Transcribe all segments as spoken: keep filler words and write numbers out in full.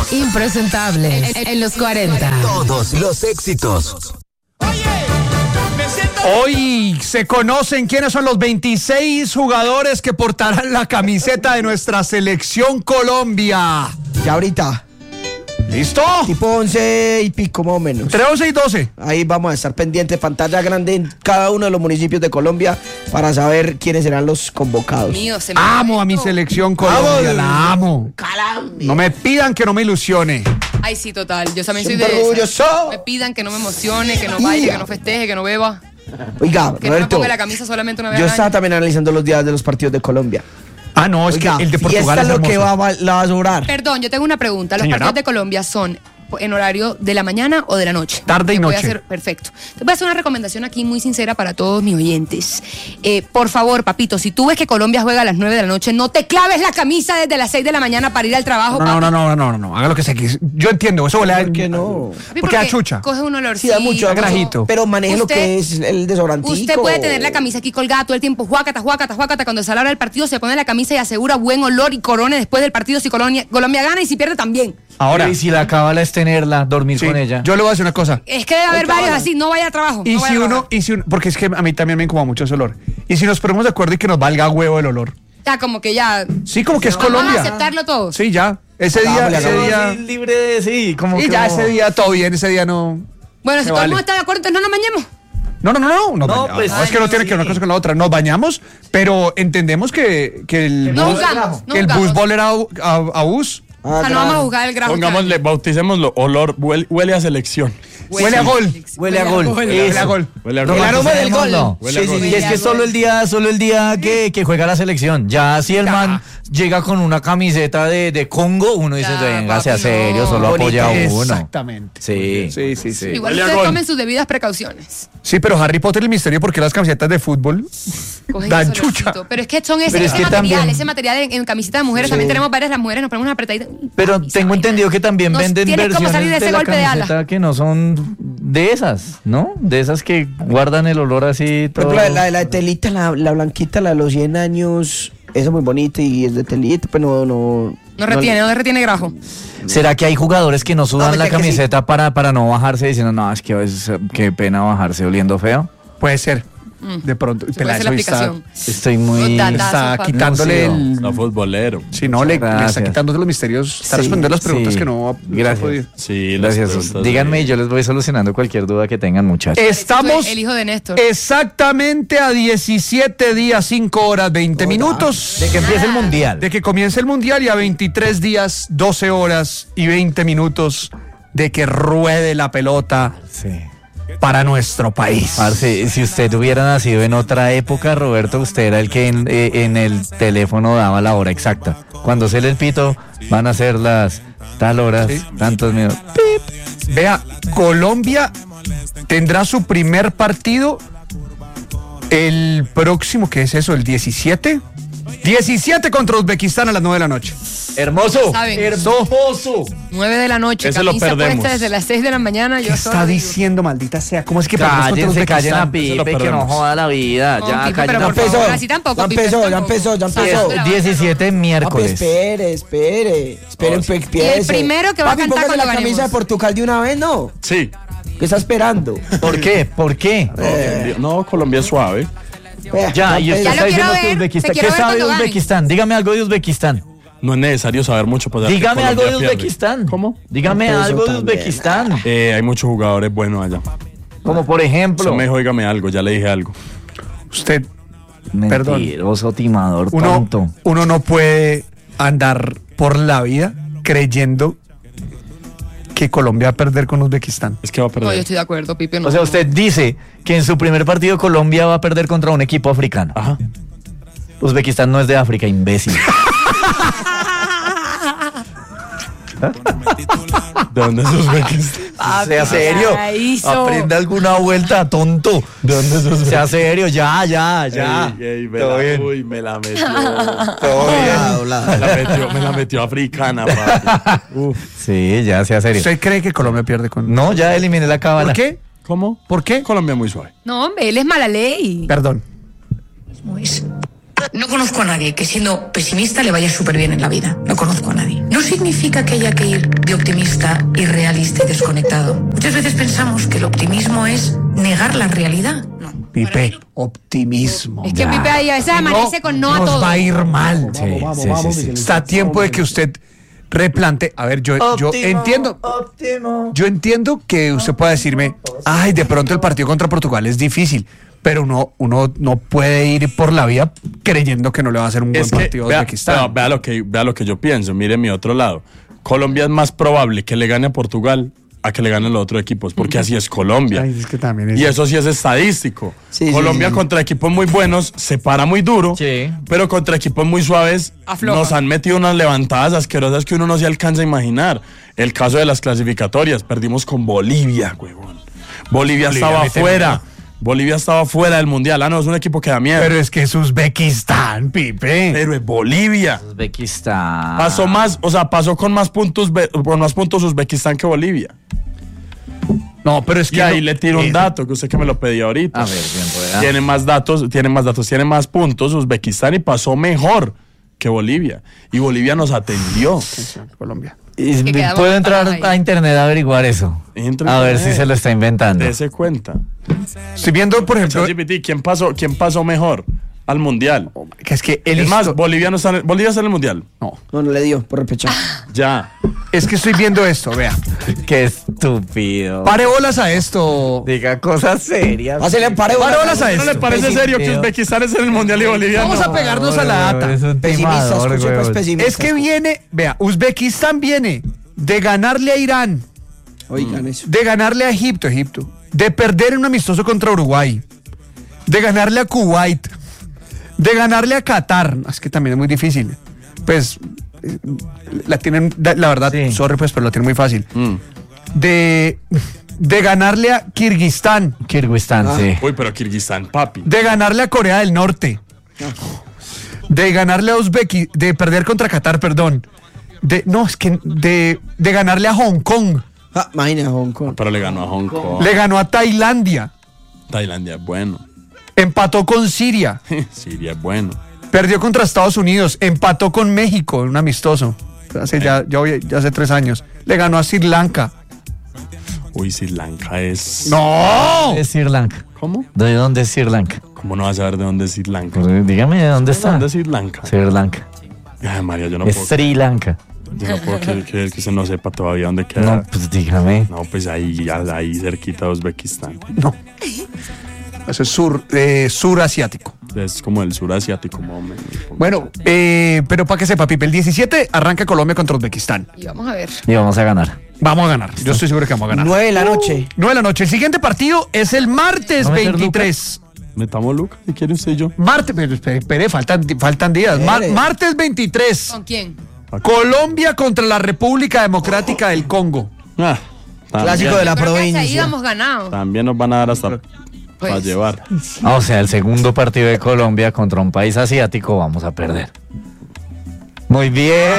Impresentable en, en los cuarenta. Todos los éxitos. Hoy se conocen quiénes son los veintiséis jugadores que portarán la camiseta de nuestra selección Colombia. Ya ahorita. ¿Listo? Tipo once y pico más o menos. Entre once y doce. Ahí vamos a estar pendientes, pantalla grande en cada uno de los municipios de Colombia para saber quiénes serán los convocados. Mío, se me Amo a mi selección Colombia, la amo. Colombia. No me pidan que no me ilusione. Ay, sí, total. Yo también soy Siempre de orgulloso. esas. Me pidan que no me emocione, que no baile, que no festeje, que no beba. Oiga, Que no me Roberto, ponga la camisa solamente una vez yo al estaba año. también analizando los días de los partidos de Colombia. Ah, no, es Oiga, que el de y Portugal esta es es lo que hermoso. va, va- la va a sobrar. Perdón, yo tengo una pregunta. ¿Los Señora. partidos de Colombia son en horario de la mañana o de la noche? Tarde y Te voy a noche. hacer- perfecto. Te voy a hacer una recomendación aquí muy sincera para todos mis oyentes. Eh, por favor, papito, si tú ves que Colombia juega a las nueve de la noche, no te claves la camisa desde las seis de la mañana para ir al trabajo, No, papi. no, no, no, no, no, no, haga lo que se quiera. Yo entiendo, eso huele a... ¿Por qué no? Papi, Porque da chucha. Coge un Sí, olorcito. da mucho Da grajito. Pero maneje lo Usted- que es el desodorantico. Usted puede tener la camisa aquí colgada todo el tiempo, juácata, juácata, juácata. Cuando sale la hora del partido, se pone la camisa y asegura buen olor y corone después del partido si Colombia, Colombia gana y si pierde también. Ahora, Y si la cábala es tenerla, dormir sí, con ella. yo le voy a decir una cosa. Es que debe haber varios así, no vaya a trabajo. Y no vaya si a uno, trabajar. y si uno, porque es que a mí también me incomoda mucho ese olor. Y si nos ponemos de acuerdo y que nos valga huevo el olor. Ya, como que ya. Sí, como que es Vamos a Colombia. aceptarlo todo. Sí, ya. Ese día, Hagámosle, ese hagámosle. día. Sí, libre de sí, como Y que ya no. ese día todo bien, ese día no. Bueno, si Me todo el vale. mundo está de acuerdo, entonces no nos bañemos. No, no, no, no. nos No, bañamos. pues, No, es que no ay, tiene sí. que ver una cosa con la otra. Nos bañamos, pero entendemos que, que el No bus, juzgamos, no que el bus juzgamos. volera a, a, a bus. Ah, O sea, no claro. vamos a juzgar el grajo. Pongámosle, bauticémoslo, olor, huele, huele a selección. Huele a gol. Huele a gol. Huele a gol. Huele a El gol. aroma del gol. No. Huele a Sí, sí, gol. y es que solo el día, solo el día que, que juega la selección. Ya si el man llega con una camiseta de, de Congo, uno dice, Ya, venga, papi, sea serio, no. solo apoya a uno. Exactamente. Sí. Sí, sí, sí. Igual Huele a ustedes gol. tomen sus debidas precauciones. Sí, pero Harry Potter el misterio porque las camisetas de fútbol Cogen dan ese chucha. olorcito. Pero es que son ese, Pero es ese que material, también- ese material en, en camiseta de mujeres. También tenemos varias las mujeres, nos ponemos una apretadita. Pero Papi, esa tengo vaina. entendido que también Nos venden tiene como versiones salir de de, ese la golpe de ala. camiseta que no son de esas, ¿no? De esas que guardan el olor así Por todo. ejemplo, la, la, la de telita, la, la blanquita, la de los cien años, esa es muy bonita y es de telita, pero no... No, No retiene, no retiene grajo. ¿Será que hay jugadores que no sudan No, la mentira que sí. camiseta para, para no bajarse diciendo, no, es que a veces qué pena bajarse oliendo feo? Puede ser. De pronto. Se puede hacer la Pelazo está, aplicación. Estoy muy... Datazo, está papi. quitándole el. No, futbolero. Si no, le, le está Gracias. quitando de los misterios. Está Sí, respondiendo las preguntas sí. que no. Gracias. no ha podido. Sí, las Gracias. preguntas Díganme y de- yo les voy solucionando cualquier duda que tengan, muchachos. Estamos El hijo de Néstor. exactamente a diecisiete días, cinco horas, veinte minutos De que empiece el mundial. de que comience el mundial y a veintitrés días, doce horas y veinte minutos de que ruede la pelota Sí. para nuestro país. Parce, si usted hubiera nacido en otra época, Roberto, usted era el que en, eh, en el teléfono daba la hora exacta. Cuando se le el pito, van a ser las tal horas, Sí. tantos minutos. Vea, Colombia tendrá su primer partido el próximo, ¿qué es eso? ¿El diecisiete? diecisiete contra Uzbekistán a las nueve de la noche. Hermoso, ¿Saben? hermoso. nueve de la noche, Ese lo camisa perdemos. puesta desde las seis de la mañana. ¿Qué Yo está solo digo. diciendo, maldita sea? ¿Cómo es que perdemos contra Cállense, callen a Uzbekistán? Eso lo Pipe, que no perdemos. joda la vida. No, Ya, Pipe, callen pero a por empezó. favor, así tampoco. Ya Pipe, empezó, ya tampoco. empezó, ya ¿Sabes? empezó. Pero la- diecisiete Papi, miércoles. espere, espere. Espere, Oh. empiece. Y el primero que va a Papi, cantar póngase cuando la camisa ganemos. de Portugal de una vez, ¿no? Sí. ¿Qué está esperando? ¿Por qué? ¿Por qué? Eh, No, Colombia es suave. vea, Ya, y usted Ya lo está quiero diciendo ver, que te Uzbekistán. quiero ¿Qué ver sabe de cuando ganen. Uzbekistán? Dígame algo de Uzbekistán. No es necesario saber mucho para saber que Dígame algo Colombia de pierde. Uzbekistán. ¿Cómo? Dígame Eso algo de también. Uzbekistán. Eh, hay muchos jugadores buenos allá. Como por ejemplo. Eso me dijo, óigame algo, ya le dije algo. Usted, perdón. Mentiroso, timador, uno, tonto. uno no puede andar por la vida creyendo que Colombia va a perder con Uzbekistán. Es que va a No, perder. yo estoy de acuerdo, Pipe. No, O sea, usted dice que en su primer partido Colombia va a perder contra un equipo africano. Ajá. Uzbekistán no es de África, imbécil. ¿De dónde es Uzbekistán? Sea serio. la hizo. Aprenda alguna vuelta, tonto. ¿De dónde es Uzbekistán? Sea serio, ya, ya, ya. Ey, ey, me Todo la, bien. uy, me la metió. Todo bien. Me la metió, me la metió africana, papi. Uf. Sí, ya, sea serio. ¿Usted cree que Colombia pierde con.? No, ya eliminé la cábala. ¿Por qué? ¿Cómo? ¿Por qué? Colombia muy suave. No, hombre, él es mala ley. Perdón. No conozco a nadie que siendo pesimista le vaya súper bien en la vida. No conozco a nadie. No significa que haya que ir de optimista, irrealista y desconectado. Muchas veces pensamos que el optimismo es negar la realidad. No. Pipe, optimismo. Es que Pipe ahí a veces amanece con no a nos todo. va a ir mal. Sí, sí, sí, sí. Está a tiempo de que usted replante. A ver, yo, yo Óptimo, entiendo. óptimo. Yo entiendo que usted pueda decirme, ay, de pronto el partido contra Portugal es difícil. Pero uno, uno no puede ir por la vida creyendo que no le va a hacer un buen Es que, partido a vea, Uzbekistán. vea, vea lo que, vea lo que yo pienso, mire mi otro lado. Colombia es más probable que le gane a Portugal a que le ganen los otros equipos, porque así es Colombia. Ay, es que también es- Y eso sí es estadístico. Sí, sí, Colombia sí. contra equipos muy buenos se para muy duro, Sí. pero contra equipos muy suaves Afloja. nos han metido unas levantadas asquerosas que uno no se alcanza a imaginar. El caso de las clasificatorias, perdimos con Bolivia, huevón. Bolivia, Bolivia estaba me teme, fuera. ¿no? Bolivia estaba fuera del mundial. Ah, no, es un equipo que da miedo. Pero Pero, es que es Uzbekistán, Pipe. es Bolivia. Uzbekistán. Pasó más, o sea, pasó con más puntos, Be- con más puntos Uzbekistán que Bolivia. No, pero es que Y ahí no- le tiro un eso- dato que usted que me lo pedía ahorita. A ver, bien pueda. Tiene más datos, tiene más datos, tiene más puntos Uzbekistán y pasó mejor que Bolivia. Y Bolivia nos atendió. Colombia. Y que quedamos puedo entrar parados ahí. a internet a averiguar eso. Entre A ver internet. si se lo está inventando. Dese cuenta. Estoy viendo, por ejemplo, ChatGPT, ¿quién pasó, quién pasó mejor al mundial? que es que el Es más, histo- Bolivia no está en el, Bolivia está en el mundial. no, No, no le dio por repechaje. Ya. es que estoy viendo esto, vea. Qué estúpido. Pare bolas a esto. Diga cosas serias. Pásele en pare Pare bolas a ¿No le esto. parece Pesim- serio que Uzbekistán es en el mundial y Bolivia Vamos no? a pegarnos a la data. Es un Pesimista, timador, escuche pues huevón. pesimista. Es que viene, vea, Uzbekistán viene de ganarle a Irán, Oigan eso. de ganarle a Egipto, Egipto, de perder en un amistoso contra Uruguay, de ganarle a Kuwait, de ganarle a Qatar. Es que también es muy difícil. Pues eh, la tienen, la la verdad, Sí. sorry pues, pero la tienen muy fácil. Mm. De, de ganarle a Kirguistán, Kirguistán, Ah. sí. Uy, pero Kirguistán, papi. de ganarle a Corea del Norte, de ganarle a Uzbeki, de perder contra Qatar, perdón. De, no, es que de, de ganarle a Hong Kong, Ah, imagina Hong Kong. Pero le ganó a Hong Kong. le ganó a Tailandia, Tailandia es bueno. empató con Siria, Siria es bueno. perdió contra Estados Unidos, empató con México en un amistoso, hace ya, ya, voy- ya hace tres años, le ganó a Sri Lanka. Uy, Sri Lanka es... ¡No! Es Sri Lanka. ¿Cómo? ¿De dónde es Sri Lanka? ¿Cómo no vas a saber de dónde es Sri Lanka? Pues, dígame de dónde ¿De está. dónde es Sri Lanka? Sri Lanka. Ay, María, yo no Es puedo, Sri Lanka. yo no puedo creer que, que se no sepa todavía dónde queda. No, pues dígame. No, pues ahí, ahí cerquita de Uzbekistán. No. Eso es sur, eh, surasiático. Es como el sur asiático, más o menos. Bueno, eh, pero para que sepa, Pipe, el diecisiete arranca Colombia contra Uzbekistán. Y vamos a ver. Y vamos a ganar. Vamos a ganar. Yo estoy seguro que vamos a ganar. Nueve de la noche. nueve de la noche. El siguiente partido es el martes ¿Va a meter veintitrés. Metamos Lucas, ¿qué quiere usted y yo? Martes, pero espere, espere, faltan, faltan días. Mar- Espere. martes veintitrés. ¿Con quién? Colombia contra la República Democrática del Congo. Ah, también, Clásico de la Creo que hasta ahí provincia. hemos ganado. también nos van a dar hasta para Pues. llevar. Ah, o sea, el segundo partido de Colombia contra un país asiático vamos a perder. Muy bien.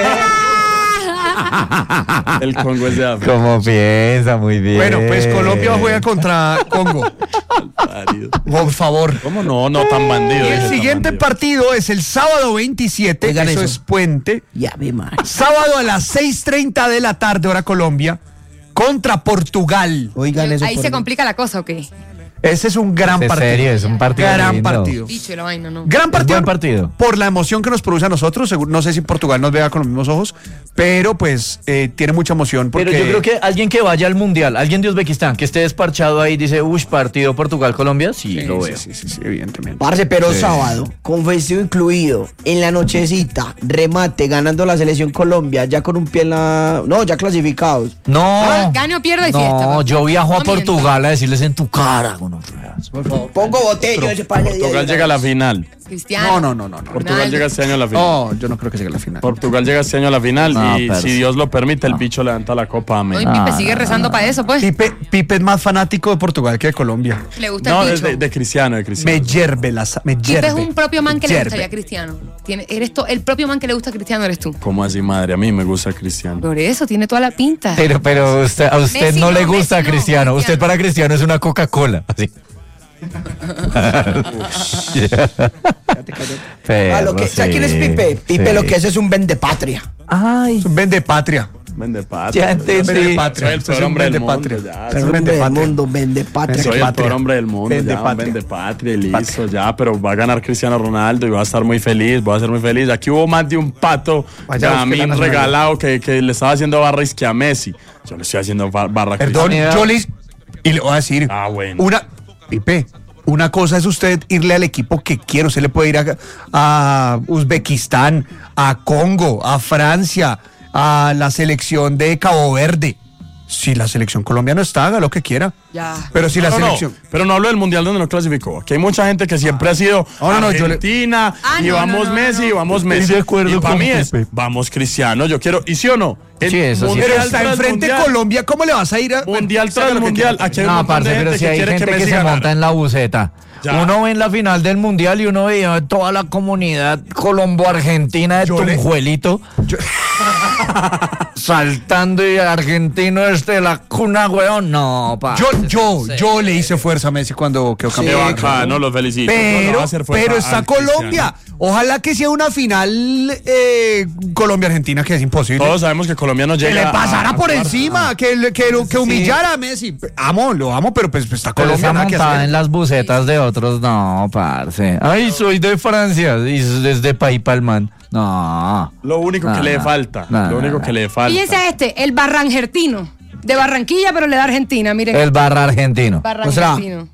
El Congo es de África. Como piensa, muy bien. Bueno, pues Colombia juega contra Congo. Parido. Por favor. ¿Cómo no? No tan bandido. Y dije, el tan siguiente bandido. partido es el sábado veintisiete. Oigan Eso eso. es puente. Ya ve, man. Sábado a las seis treinta de la tarde, hora Colombia, contra Portugal. Oigan eso. Ahí por se mí. complica la cosa, ¿o qué? Ese es un gran ¿En partido. serio? Es un partido Gran lindo. partido. Bicho y la vaina, ¿no? Gran partido. buen partido. Por la emoción que nos produce a nosotros. Seguro- no sé si Portugal nos vea con los mismos ojos, pero pues eh, tiene mucha emoción. Porque Pero yo creo que alguien que vaya al mundial, alguien de Uzbekistán, que esté desparchado ahí, dice, uff, partido Portugal-Colombia, sí, Sí, lo sí, veo. sí, sí, sí, evidentemente. Parce, pero sábado, con vestido incluido, en la nochecita, remate, ganando la selección Colombia, ya con un pie en la... No, ya clasificados. No. Ah, gane o pierda y no, fiesta, papá. yo viajo a No mienta. Portugal a decirles en tu cara. gonorreas. Pongo botello ese pan de Portugal diez. llega a la final. Cristiano. No, no, no, no. no. Portugal Ronaldo. llega este año a la final. No, yo no creo que llegue a la final. Portugal llega este año a la final No, y pero si sí. Dios lo permite, el bicho levanta la copa. No, y Amén. Pipe Ah, sigue no, rezando para eso, pues. Pipe, Pipe es más fanático de Portugal que de Colombia. Le gusta No, el es bicho. de, de Cristiano, de Cristiano. Me hierve la sa- me Pipe hierve. es un propio man que le gusta Hierve. ya a Cristiano. Tiene, eres tú, el propio man que le gusta a Cristiano eres tú. ¿Cómo así, madre? A mí me gusta Cristiano. Por eso, tiene toda la pinta. Pero, pero usted, a usted Messi no, no, le gusta Messi no, Cristiano. Usted Cristiano. para Cristiano es una Coca-Cola. Así. Cállate, cállate. Perro, Ah, lo que, ¿sabes sí, quién es Pipe? Pipe sí. lo que es es un vendepatria. Ay, Es un vende patria. Vende patria. ya entendí. Vende patria. Soy el peor Es un hombre del vende mundo. patria. Ya, Pero soy- vende del patria. mundo, vendepatria. Soy el patria. peor hombre del mundo, Vende ya, un patria. vende patria y listo, ya, pero va a ganar Cristiano Ronaldo y va a estar muy feliz, voy a ser muy feliz. Aquí hubo más de un pato Vaya, a busque mí la nacionalidad. regalado que, que le estaba haciendo barra isque a Messi. Yo le estoy haciendo ba- barra a Perdón, Cristiano. yo le... Y le voy a decir... Ah, bueno. Una... Pipe, una cosa es usted irle al equipo que quiere. Usted le puede ir a, a Uzbekistán, a Congo, a Francia, a la selección de Cabo Verde. Si la selección colombiana no está, haga lo que quiera. Ya. Pero si la No, no, selección... pero no hablo del mundial donde no clasificó. Aquí hay mucha gente que siempre ha sido No, no, no, yo le- Argentina Ah, y no, vamos no, no, Messi no. y vamos Estoy Messi. de acuerdo y para con mí es Pipe. vamos Cristiano. Yo quiero y sí o no. El Sí, eso sí. Pero mundial está tras enfrente mundial, Colombia, ¿cómo le vas a ir a...? Mundial Bueno, haga tras lo que mundial. quiera. Aquí hay un No, montón parce, de pero gente si que hay quiere gente que que, Messi se ganara. monta en la buceta. Ya. Uno ve en la final del mundial y uno ve a toda la comunidad colombo-argentina de Yo le- Tunjuelito saltando y argentino este de la cuna, weón. No, pa. Yo, yo, yo le hice fuerza a Messi cuando quedó Qué campeón. bacano, los felicito. No, no Pero, va a hacer fuerza pero está al Cristiano. Colombia. Ojalá que sea una final eh, Colombia-Argentina, que es imposible. Todos sabemos que Colombia no llega. Que le pasara a- por a- encima, que, le- que, que humillara a Messi. Amo, lo amo, pero pues está Pero Colombia, esa nada que montada hacer. en las bucetas de otros, no, parce. Ay, soy de Francia y desde País Palman. No. Lo único que No, le no. falta. No, lo no, único no. que le falta. Fíjense a este, el barrangertino. De Barranquilla, pero le da Argentina, miren. El barra argentino. Barrangertino.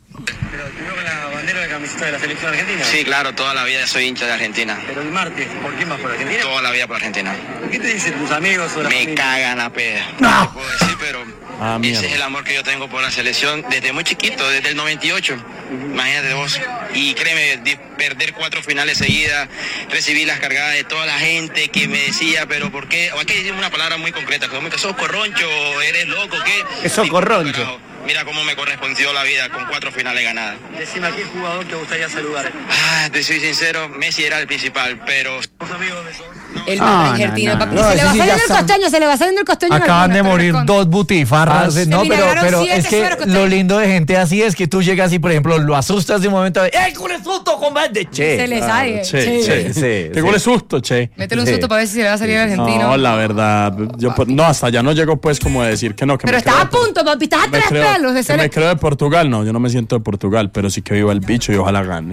Sí, claro, toda la vida soy hincha de Argentina. Pero el martes, ¿por qué más por Argentina? Toda la vida por Argentina. ¿Qué te dicen tus amigos o la Me familia? cagan a peda. No te puedo decir, pero Ah, mierda. ese es el amor que yo tengo por la selección desde muy chiquito, desde el noventa y ocho. Imagínate vos. Y créeme, de perder cuatro finales seguidas, recibí las cargadas de toda la gente que me decía, pero ¿por qué? O aquí decimos una palabra muy concreta, como que sos corroncho, eres loco, ¿qué? Eso, corroncho. Carajo, mira cómo me correspondió la vida con cuatro finales ganadas. Decime a qué jugador te gustaría saludar. Ah, te soy sincero, Messi era el principal, pero ¿Sos amigos de esos? El Ah, barrangertino, no, no, papi. no, se le ese va sí ya saliendo el está. costeño, se le va saliendo el costeño. en Acaban alguna, de pero morir con- dos butifarras. Ah, no, Se pero, milagran pero siete es que cero costeño. lo lindo de gente así es que tú llegas y, por ejemplo, lo asustas de un momento de ¡ey, con el susto, comandante! Che. Se le sale. Che, che. che. Sí, Qué sí. gol es susto, che. Métele un Sí. susto para ver si se le va a salir al argentino. No, la verdad. Yo, pues, no, hasta allá no llego, pues, como a decir que no. Que pero me estás creo a punto, papi. Estás a me tres creo- pelos de que ser. me creo de Portugal. No, yo no me siento de Portugal, pero sí que viva el bicho y ojalá gane.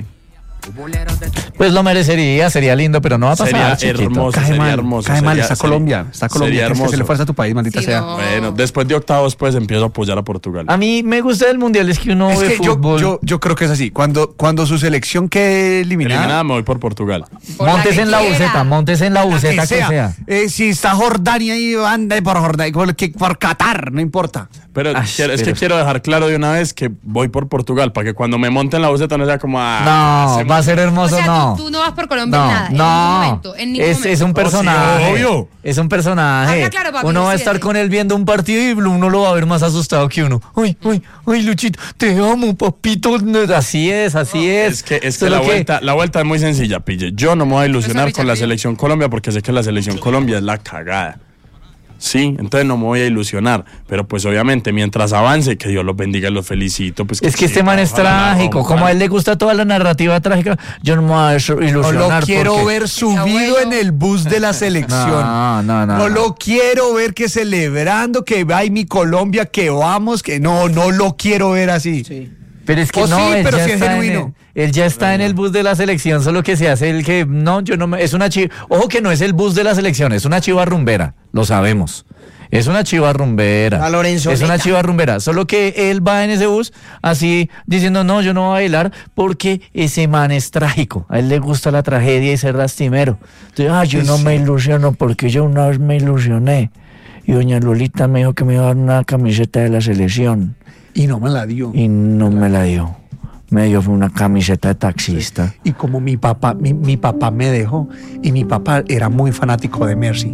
Pues lo merecería, sería lindo, pero no va a pasar. Sería chiquito. hermoso, Cae sería mal, hermoso. cae mal, sería- está sería- Colombia, está Colombia. Sería Tienes que hermoso. hacerle fuerza a tu país, maldita Sí, sea. no. Bueno, después de octavos, pues empiezo a apoyar a Portugal. A mí me gusta el mundial, es que uno Es ve que yo, fútbol. yo, yo creo que es así. Cuando, cuando su selección quede eliminada, Eliminada, me voy por Portugal. Por la montes que en la quiera. buceta, montes en la la buceta que sea. Eh, si está Jordania ahí, anda por Jordania, por, que- por Qatar, no importa. Pero Ay, quiero- es que pero- quiero dejar claro de una vez que voy por Portugal, para que cuando me monte en la buceta no sea como... ah, No, hacemos- va a ser O hermoso, sea, no. tú, tú no vas por Colombia No, en nada. En no, ningún momento. En ningún es, momento. es un personaje. Oh, sí, obvio. Es un personaje. Habla claro, papi, uno va a decídete. estar con él viendo un partido y uno lo va a ver más asustado que uno. Uy, uy, uy, Luchito, te amo, papito. Así es, así es. Es que, es que Solo la, vuelta, la vuelta es muy sencilla, pille. Yo no me voy a ilusionar Profesor con la Richard, selección Colombia porque sé que la selección Colombia es la cagada. Sí, entonces no me voy a ilusionar. Pero pues obviamente mientras avance, que Dios los bendiga y los felicito. Pues, Es que este sí, man es ojalá la trágico. rompan. Como a él le gusta toda la narrativa trágica, yo no me voy a No ilusionar. lo quiero porque- ver subido abuelo. en el bus de la selección. No, no, no. No lo quiero ver que celebrando, que ay mi Colombia, que vamos, que no, no lo quiero ver así. Sí. Pero es que O no, sí, él, pero ya sí es está en genuino. el, él ya está en el bus de la selección, solo que se hace el que, no, yo no me, es una chiva, ojo que no es el bus de la selección, es una chiva rumbera, lo sabemos. Es una chiva rumbera. A Lorenzo Es una Leta. chiva rumbera. Solo que él va en ese bus así diciendo, no, yo no voy a bailar porque ese man es trágico. A él le gusta la tragedia y ser lastimero. Entonces, ah, yo no me ilusiono porque yo una vez me ilusioné. Y doña Lolita me dijo que me iba a dar una camiseta de la selección. Y no me la dio. Y no me la dio. Me dio una camiseta de taxista. Y como mi papá, mi, mi papá me dejó, y mi papá era muy fanático de Mercy.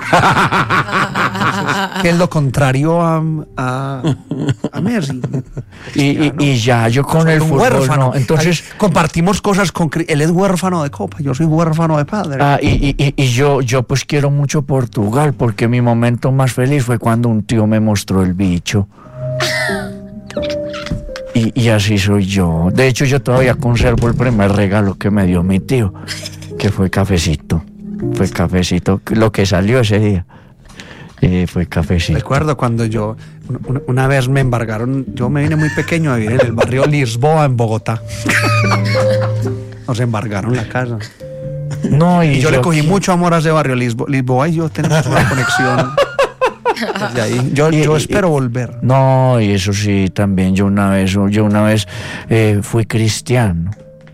Que es lo contrario a, a, a Mercy. Y, y, y ya yo con el un fútbol huérfano. no. Entonces, Ay, compartimos cosas con Cri- él es huérfano de copa, yo soy huérfano de padre. ah, y, y, y- y yo, yo pues quiero mucho Portugal porque mi momento más feliz fue cuando un tío me mostró el bicho. Y, y así soy yo. De hecho, yo todavía conservo el primer regalo que me dio mi tío, que fue cafecito. Fue cafecito, lo que salió ese día. Eh, fue cafecito. Recuerdo cuando yo, una, una vez me embargaron, yo me vine muy pequeño a vivir en el barrio Lisboa, en Bogotá. Nos embargaron la casa. No, y, Y yo yo le cogí aquí- mucho amor a ese barrio Lisbo- Lisboa y yo tenemos una conexión. Desde ahí. Yo, Y- yo y- espero volver. No, y eso sí, también yo una vez, yo una vez eh, fui cristiano.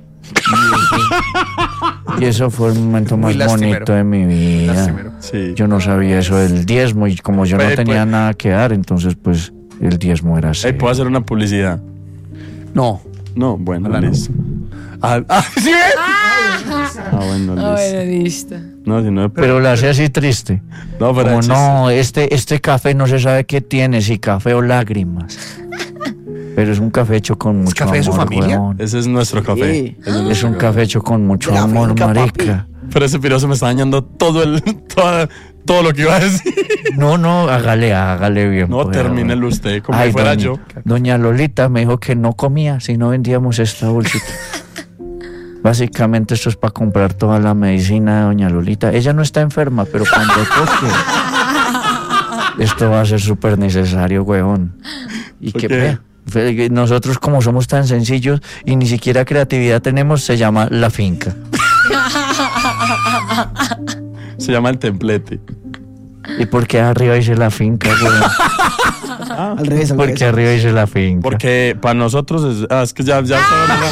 Y eso fue el momento Muy más lastimero. bonito de mi vida. Lastimero. Sí. Yo no sabía eso del diezmo y como yo no Pues, tenía pues- nada que dar, entonces pues el diezmo era así. Ey, ¿puedo hacer una publicidad? No. No, bueno, Ojalá no. listo. Ah, ah, ¿sí ves? Ah, bueno, Ah, listo. bueno, listo. No, si no, Pero la hacía así triste. no, pero Como es no, este, este café no se sabe qué tiene, si café o lágrimas. Pero es un café hecho con mucho café de su amor, familia? huevón. Ese es nuestro café. Sí. Ese es Es un café hecho con mucho De la amor, finca, marica. Pero ese piroso me está dañando todo el toda- todo lo que iba a decir. No, no, hágale, hágale bien. No, pues, termínelo usted, como Ay, si fuera doña, yo. Doña Lolita me dijo que no comía si no vendíamos esta bolsita. Básicamente esto es para comprar toda la medicina de doña Lolita. Ella no está enferma, pero cuando toque, esto va a ser súper necesario, huevón. Y ¿Por que qué? vea, fe- nosotros como somos tan sencillos y ni siquiera creatividad tenemos, se llama La Finca. Se llama el templete. ¿Y por qué arriba dice La Finca, huevón? Al revés, al ¿Por revés. qué arriba dice La Finca? Porque para nosotros es, ah, es que ya, ya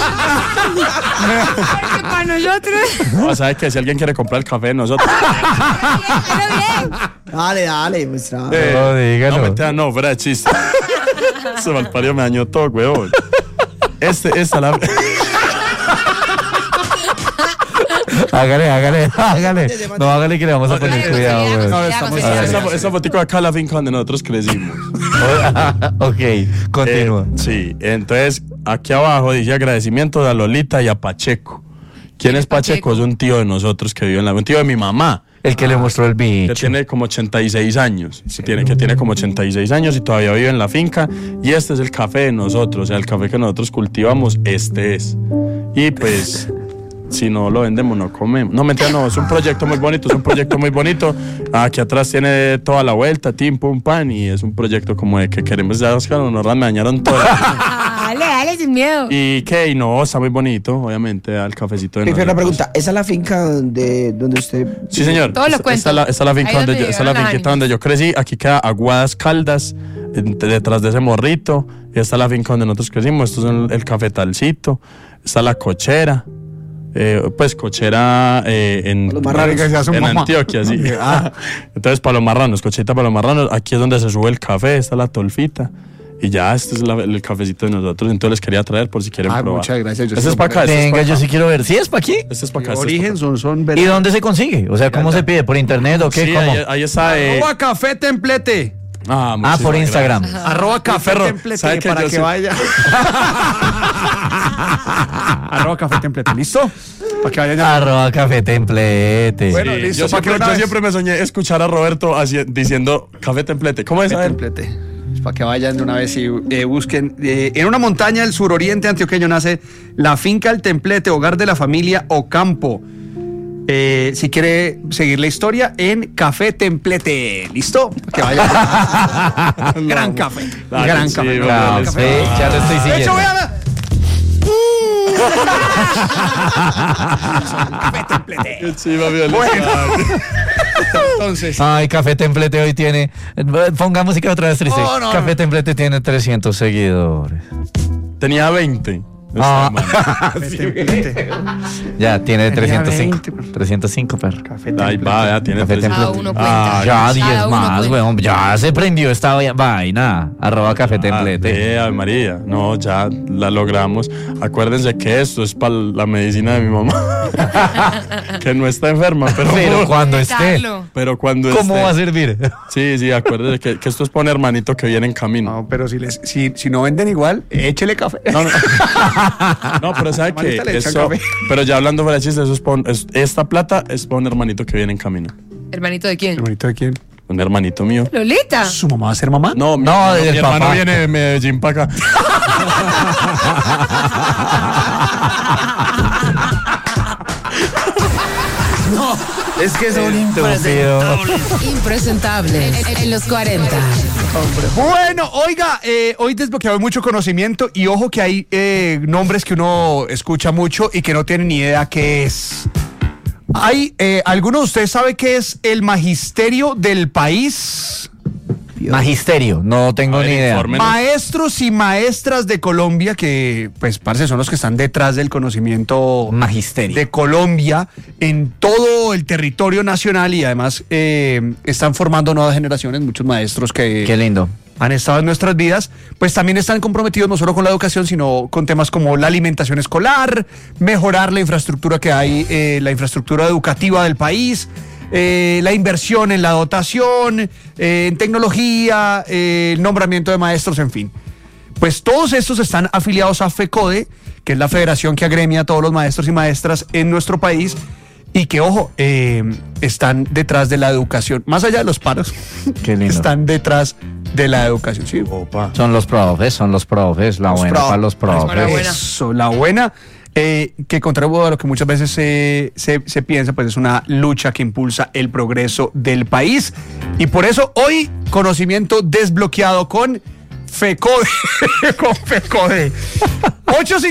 Porque para nosotros. no, ¿sabes que si alguien quiere comprar el café de nosotros? Pero bien. Dale, dale, muestra. eh, No, dígalo. No, mentira, no, fuera de chiste. Ese malpario me dañó todo, huevón. Este, esta la. Hágale, hágale, hágale. No, hágale que le vamos a poner Hágale, cuidado, hágale, weón. hágale, estamos- hágale. Esa, esa fotico de acá la finca donde nosotros crecimos. Ok, continúa. Eh, sí, entonces aquí abajo dice agradecimiento a Lolita y a Pacheco. ¿Quién es Pacheco? Pacheco? Es un tío de nosotros que vive en la... Un tío de mi mamá, El que le mostró el que bicho. tiene como ochenta y seis años. Que tiene, que tiene como ochenta y seis años y todavía vive en la finca. Y este es el café de nosotros. O sea, el café que nosotros cultivamos, este es. Y pues... Si no lo vendemos, no comemos. No, mentira, no, es un proyecto muy bonito, es un proyecto muy bonito. Aquí atrás tiene toda la vuelta, tim, pum, pan, y es un proyecto como de que queremos ya, Oscar, nos me dañaron todo. Dale, dale, sin miedo. Y que, y no, está muy bonito, obviamente, al cafecito de Jefe, una nosotros. pregunta. ¿Esa es la finca de donde usted... Sí, señor. Todos los Esta- cuentos. Esta es la, esta es la finca Ahí donde donde yo, esta es la llegaron las finquita ánimas. donde yo crecí. Aquí queda Aguadas Caldas, en- detrás de ese morrito. Y esta es la finca donde nosotros crecimos. Esto es el, el cafetalcito. Esta es la cochera. Eh, pues cochera eh, en, Los marranos. Que sea su en mamá. Antioquia, sí. Entonces, para los marranos, cochita para los marranos. Aquí es donde se sube el café. Esta es la tolfita. Y ya, este es la- el cafecito de nosotros. Entonces les quería traer por si quieren Ah, probar. muchas gracias. Yo Este es sí para acá. Este es Venga, para yo acá. sí quiero ver. ¿Sí es para aquí? Este es para acá. De este es origen pa' son, son ¿Y dónde se consigue? O sea, ¿cómo se pide? ¿Por internet o acá. qué? Sí, ¿Cómo? ahí, ahí está. eh, Arroba café templete. Ah, Ah, muchísimas por gracias. Instagram. Arroba café perro, templete ¿sabe que para yo que sí- vaya. Arroba café templete. ¿Listo? Para que vayan a... Arroba café templete. Bueno, Sí, listo, yo, para que siempre, una yo vez- siempre me soñé escuchar a Roberto haci- diciendo café templete. ¿Cómo es? A Café ver. templete. Es para que vayan de una vez y eh, busquen. eh, en una montaña del suroriente antioqueño nace la finca El Templete, hogar de la familia Ocampo. Eh, si quiere seguir la historia en Café Templete. ¿Listo? Para que vayan. Gran café. Ah, gran sí, café. bueno, gran Café, ya lo estoy De siguiendo. hecho, vean. Café Templete. Qué chiva, Violeta. Bueno. Entonces. Ay, Café Templete hoy tiene. Ponga música otra vez triste. No, no, Café no. Templete tiene trescientos seguidores. Tenía veinte. Ah. Café Templete. Ya tiene Tenía trescientos cinco. veinte, pero- trescientos cinco, perro. Café Ahí Templete. va, ya tiene Café trescientos. Cada Templete. uno cuenta. Ah, Ya Cada diez uno más, cuenta. weón. Ya se prendió esta vaina. Arroba Café Ah, Templete. eh, Ave María. No, ya la logramos. Acuérdense que esto es para la medicina de mi mamá. Que no está enferma, pero, Pero cuando esté. Detallo. pero cuando ¿Cómo esté. va a servir? Sí, sí, acuérdense que, que esto es para un hermanito que viene en camino. No, pero si, les, si, si no venden igual, échele café. No, no. No, pero ¿sabe qué? Hermanita le echan Eso, café. pero ya hablando fuera de chiste, eso es pa' un- es- esta plata es para un hermanito que viene en camino. ¿Hermanito de quién? ¿Hermanito de quién? Un hermanito mío. Lolita. ¿Su mamá va a ser mamá? No, mi, No, hermano- del mi hermano papá. viene de Medellín para acá. No, es que son Estúpido. impresentables. Impresentable en, en los cuarenta. Bueno, oiga, eh, hoy desbloqueado mucho conocimiento y ojo que hay eh, nombres que uno escucha mucho y que no tiene ni idea qué es. Hay, eh, ¿alguno de ustedes sabe qué es el magisterio del país? Magisterio, no tengo A ver, ni idea. infórmenos. Maestros y maestras de Colombia que, pues, parce, son los que están detrás del conocimiento Magisterio. de Colombia en todo el territorio nacional y además eh, están formando nuevas generaciones, muchos maestros que Qué lindo. han estado en nuestras vidas, pues también están comprometidos no solo con la educación, sino con temas como la alimentación escolar, mejorar la infraestructura que hay, eh, la infraestructura educativa del país, eh, la inversión en la dotación, eh, en tecnología, eh, el nombramiento de maestros, en fin. Pues todos estos están afiliados a FECODE, que es la federación que agremia a todos los maestros y maestras en nuestro país y que, ojo, eh, están detrás de la educación, más allá de los paros, Qué lindo. están detrás de la educación. Sí. Opa. Son los profes, son los profes, la Los buena profes. para los profes. Enhorabuena. Eso, la buena, eh, que contrario a lo que muchas veces se, se, se piensa, pues es una lucha que impulsa el progreso del país. Y por eso hoy, conocimiento desbloqueado con FECODE. Con FECODE. ocho